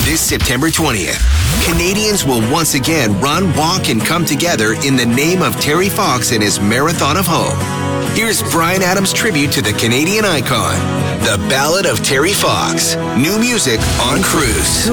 This September 20th, Canadians will once again run, walk, and come together in the name of Terry Fox and his Marathon of Hope. Here's Bryan Adams' tribute to the Canadian icon, The Ballad of Terry Fox. New music on Cruise.